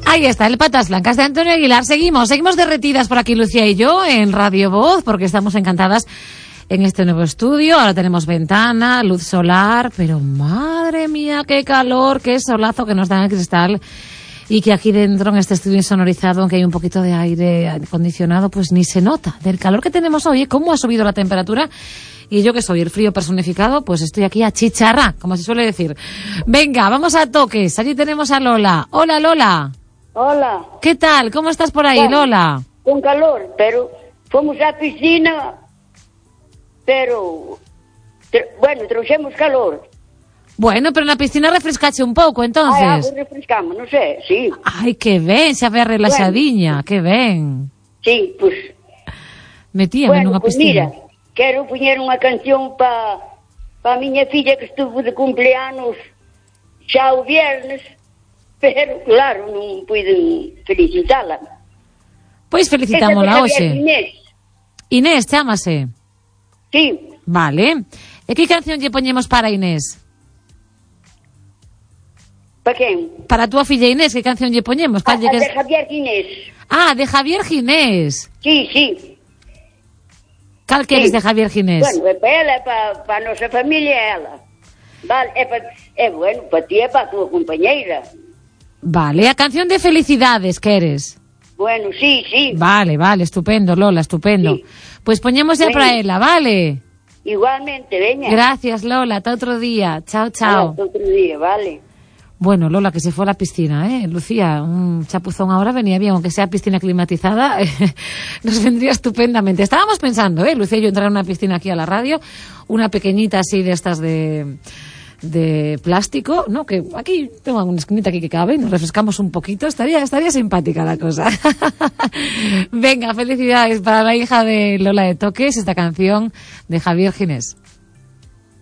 Ahí está, el Patas Blancas de Antonio Aguilar. Seguimos derretidas por aquí Lucía y yo en Radio Voz, porque estamos encantadas en este nuevo estudio. Ahora tenemos ventana, luz solar, pero madre mía, qué calor, qué solazo que nos da el cristal. Y que aquí dentro, en este estudio insonorizado, aunque hay un poquito de aire acondicionado, pues ni se nota del calor que tenemos hoy. ¿Cómo ha subido la temperatura? Y yo, que soy el frío personificado, pues estoy aquí a chicharra, como se suele decir. Venga, vamos a toques. Allí tenemos a Lola. Hola, Lola. Hola. ¿Qué tal? ¿Cómo estás por ahí, Bueno, Lola? con calor, pero fomos á piscina, pero, trouxemos calor. Bueno, pero en la piscina refrescache un pouco, entonces. Refrescamos, non sei, sí. Ai, que ben, xa ve relaxadiña, que ben. Sí, pues. Metíame nunha pues piscina. Mira, quero poñer unha canción pa miña filla que estuvo de cumpleanos xa o viernes, pero claro, non puiden felicitala. Pois felicitámola hoxe. Inés. Inés, chámase. Sí. Vale. E que canción lle poñemos para Inés? Pa quen? Para a túa filla Inés, que canción lle poñemos? A de Javier Ginés. Ah, de Javier Ginés. Sí. Cal queres de Javier Ginés? Bueno, é para ela, é para a nosa familia, é ela. Vale, bueno, para ti é para a túa compañeira. Vale, a canción de felicidades queres? Bueno, sí. Vale, estupendo, Lola, estupendo. Sí. Pois poñemos ya para ela, vale? Igualmente, veña. Gracias, Lola, ata outro día. Chao. Hasta outro día, vale. Bueno, Lola, que se fue a la piscina, ¿eh? Lucía, un chapuzón ahora venía bien, aunque sea piscina climatizada, nos vendría estupendamente. Estábamos pensando, Lucía y yo, entrar en una piscina aquí a la radio, una pequeñita así de estas de plástico, ¿no? Que aquí tengo una esquinita aquí que cabe, nos refrescamos un poquito, estaría simpática la cosa. Venga, felicidades para la hija de Lola de Toques, esta canción de Javier Ginés.